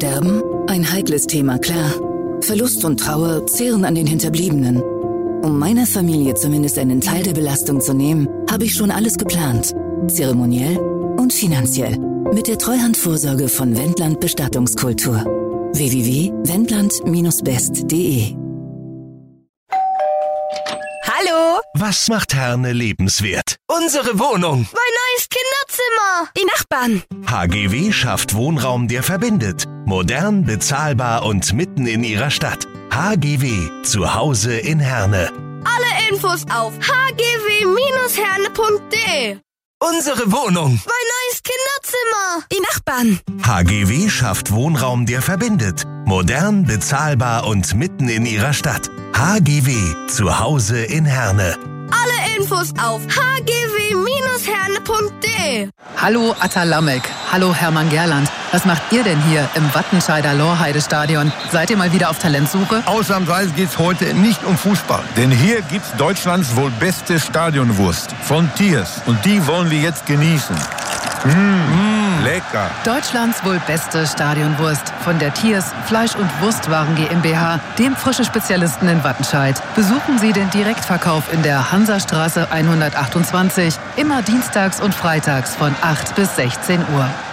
Sterben? Ein heikles Thema, klar. Verlust und Trauer zehren an den Hinterbliebenen. Um meiner Familie zumindest einen Teil der Belastung zu nehmen, habe ich schon alles geplant. Zeremoniell und finanziell. Mit der Treuhandvorsorge von Wendland Bestattungskultur. www.wendland-best.de. Hallo? Was macht Herne lebenswert? Unsere Wohnung. Mein neues Kinderzimmer. Die Nachbarn. HGW schafft Wohnraum, der verbindet. Modern, bezahlbar und mitten in ihrer Stadt. HGW, zu Hause in Herne. Alle Infos auf hgw-herne.de. Unsere Wohnung. Mein neues Kinderzimmer. Die Nachbarn. HGW schafft Wohnraum, der verbindet. Modern, bezahlbar und mitten in ihrer Stadt. HGW, zu Hause in Herne. Alle Infos auf hgw-herne.de. Hallo Atta Lamek. Hallo Hermann Gerland. Was macht ihr denn hier im Wattenscheider Lorheide-Stadion? Seid ihr mal wieder auf Talentsuche? Ausnahmsweise geht's heute nicht um Fußball. Denn hier gibt's Deutschlands wohl beste Stadionwurst von Thiers. Und die wollen wir jetzt genießen. Lecker. Deutschlands wohl beste Stadionwurst von der Thiers Fleisch- und Wurstwaren GmbH, dem frischen Spezialisten in Wattenscheid. Besuchen Sie den Direktverkauf in der Hansastraße 128, immer dienstags und freitags von 8 bis 16 Uhr.